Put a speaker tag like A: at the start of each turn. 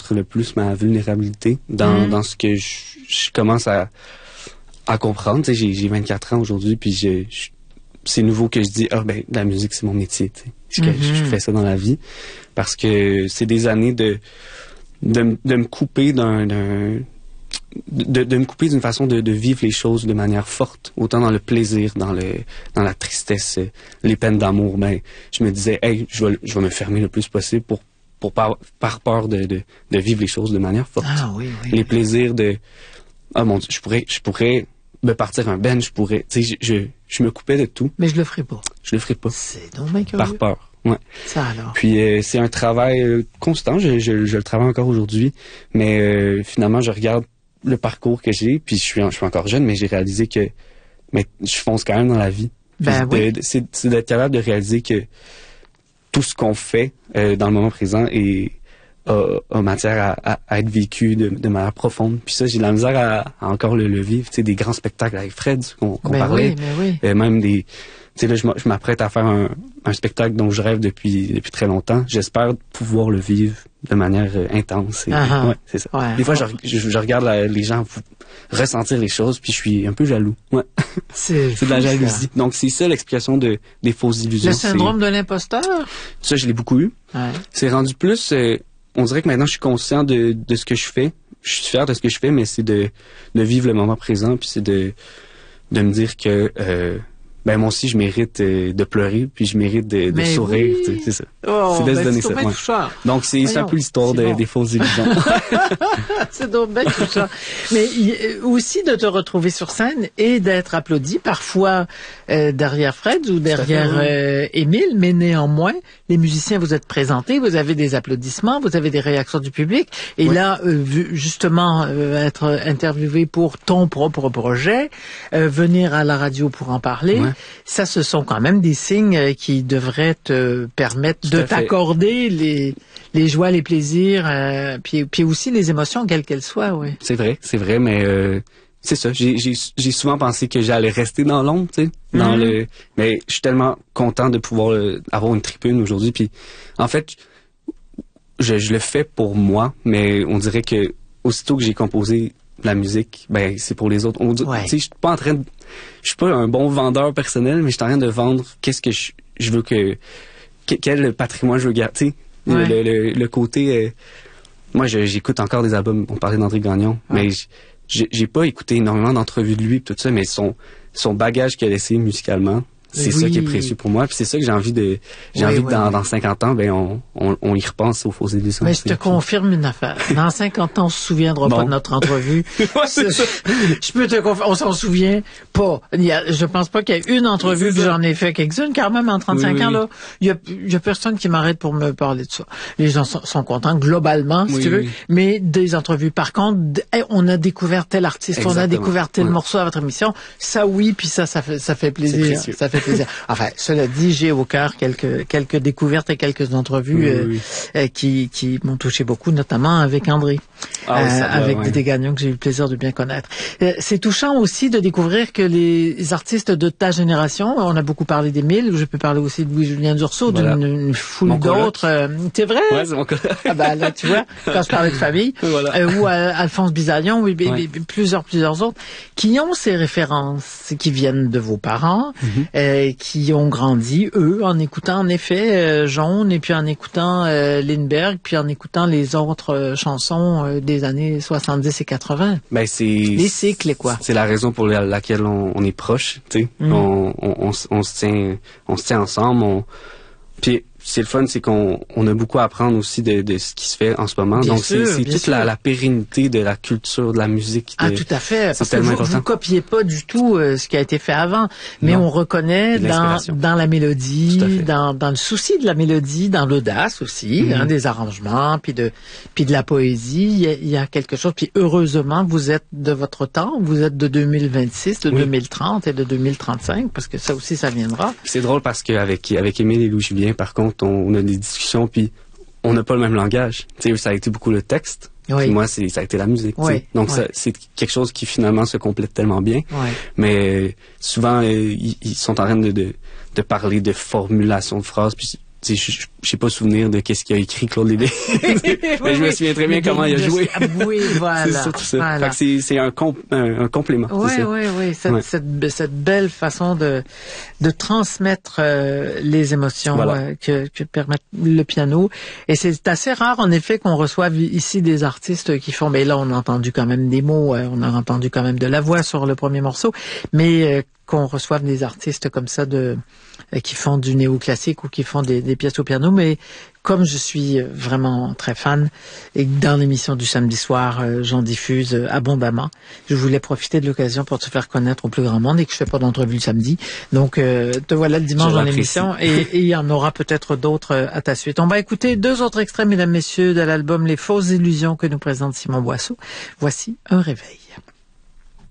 A: montre le plus ma vulnérabilité dans ce que je commence à comprendre. Tu sais, j'ai 24 ans aujourd'hui, puis c'est nouveau que je dis, la musique, c'est mon métier, tu sais. Je fais ça dans la vie. Parce que c'est des années de me couper de me couper d'une façon de vivre les choses de manière forte, autant dans le plaisir, dans la tristesse, les peines d'amour. Je me disais, je vais me fermer le plus possible pour par peur de vivre les choses de manière forte.
B: Ah oui.
A: Les plaisirs mon Dieu, je pourrais me partir un band, tu sais, je me coupais de tout.
B: Mais je le ferai pas. C'est donc bien curieux.
A: Par peur. Ouais.
B: Ça alors.
A: Puis c'est un travail constant, je le travaille encore aujourd'hui, mais finalement je regarde le parcours que j'ai, puis je suis encore jeune, mais j'ai réalisé que je fonce quand même dans la vie. C'est d'être capable de réaliser que tout ce qu'on fait dans le moment présent a matière à être vécu de manière profonde. Puis ça, j'ai de la misère à encore le vivre. Tu sais, des grands spectacles avec Fred qu'on parlait. Même des... Tu sais, là, je m'apprête à faire un spectacle dont je rêve depuis très longtemps. J'espère pouvoir le vivre de manière intense. Ouais, c'est ça. Ouais, des fois, je regarde les gens ressentir les choses, puis je suis un peu jaloux. Ouais. C'est de la jalousie. Ça. Donc, c'est ça l'explication des fausses illusions.
B: Le syndrome de l'imposteur?
A: Ça, je l'ai beaucoup eu. Ouais. C'est rendu plus... on dirait que maintenant, je suis conscient de ce que je fais. Je suis fier de ce que je fais, mais c'est de vivre le moment présent, puis c'est de me dire que... moi aussi, je mérite de pleurer, puis je mérite de sourire. Oui. C'est ça.
B: C'est de se donner ça. Ouais.
A: Donc, c'est un peu l'histoire des fausses illusions.
B: C'est donc bien touchant. Mais aussi de te retrouver sur scène et d'être applaudi, parfois derrière Fred ou derrière Émile, mais néanmoins, les musiciens vous êtes présentés, vous avez des applaudissements, vous avez des réactions du public. Et là, justement, être interviewé pour ton propre projet, venir à la radio pour en parler, ça, ce sont quand même des signes qui devraient te permettre de t'accorder les joies, les plaisirs, puis aussi les émotions, quelles qu'elles soient. Oui.
A: C'est vrai, mais c'est ça. J'ai souvent pensé que j'allais rester dans l'ombre, tu sais, mais je suis tellement content de pouvoir avoir une tribune aujourd'hui. Puis en fait, je le fais pour moi, mais on dirait que aussitôt que j'ai composé la musique, c'est pour les autres. Tu sais, je suis pas en train de... Je suis pas un bon vendeur personnel, mais je suis en train de vendre qu'est-ce que je veux quel patrimoine je veux garder. Le côté... moi, j'écoute encore des albums. On parlait d'André Gagnon, mais j'ai pas écouté énormément d'entrevues de lui, tout ça, mais son bagage qu'il a laissé musicalement, c'est ça qui est précieux pour moi. Puis c'est ça que j'ai envie que dans 50 ans, on y repense aux fausses illusions.
B: Mais je te confirme une affaire. Dans 50 ans, on se souviendra pas de notre entrevue. Je peux te confirmer, on s'en souvient pas. Je pense pas qu'il y ait une entrevue, puis j'en ai fait quelques-unes, quand même, en 35 ans, là. Il y a personne qui m'arrête pour me parler de ça. Les gens sont contents, globalement, si tu veux. Mais des entrevues. Par contre, on a découvert tel artiste, on a découvert tel morceau à votre émission. Ça, oui, puis ça fait plaisir. Ça fait plaisir. Enfin, cela dit, j'ai au cœur quelques découvertes et quelques entrevues qui m'ont touché beaucoup, notamment avec André, avec Dédé Gagnon, que j'ai eu le plaisir de bien connaître. C'est touchant aussi de découvrir que les artistes de ta génération, on a beaucoup parlé d'Émile, je peux parler aussi de Louis-Julien Dursault, d'une foule d'autres. C'est vrai?
A: Ouais, c'est mon collègue.
B: Là, tu vois, quand je parlais de famille, ou Alphonse Bizarion, plusieurs autres, qui ont ces références, qui viennent de vos parents, qui ont grandi, eux, en écoutant en effet Jaune, et puis en écoutant Lindbergh, puis en écoutant les autres chansons des années 70 et 80. Les cycles, quoi.
A: C'est la raison pour laquelle on est proches, tu sais. On se tient ensemble. Puis c'est le fun, c'est qu'on a beaucoup à apprendre aussi de ce qui se fait en ce moment. Donc c'est toute la pérennité de la culture, de la musique.
B: Tout à fait. Parce que vous copiez pas du tout ce qui a été fait avant, mais on reconnaît dans la mélodie, dans le souci de la mélodie, dans l'audace aussi, des arrangements, puis de la poésie. Il y a quelque chose. Puis heureusement, vous êtes de votre temps. Vous êtes de 2026, de 2030 et de 2035, parce que ça aussi, ça viendra.
A: C'est drôle parce qu'avec Émile et Louis-Julien, par contre, on a des discussions, puis on n'a pas le même langage. Tu sais, ça a été beaucoup le texte, puis moi, ça a été la musique. Donc, c'est quelque chose qui, finalement, se complète tellement bien. Mais souvent, ils sont en train de parler de formulation de phrases, puis tu sais, je sais pas souvenir de qu'est-ce qu'il a écrit Claude Lévesque. Mais je me souviens très bien comment il a joué.
B: Oui, voilà.
A: C'est surtout ça.
B: Voilà.
A: Fait que c'est un complément.
B: Oui. Cette belle façon de transmettre les émotions que permet le piano. Et c'est assez rare, en effet, qu'on reçoive ici des artistes qui font, mais là, on a entendu quand même des mots, on a entendu quand même de la voix sur le premier morceau, mais qu'on reçoive des artistes comme ça qui font du néoclassique ou qui font des pièces au piano, mais comme je suis vraiment très fan et que dans l'émission du samedi soir, j'en diffuse abondamment, je voulais profiter de l'occasion pour te faire connaître au plus grand monde et que je fais pas d'entrevue le samedi. Donc, te voilà le dimanche dans l'émission et il y en aura peut-être d'autres à ta suite. On va écouter 2 autres extraits, mesdames, messieurs, de l'album Les Fausses Illusions que nous présente Simon Boisseau. Voici Un réveil.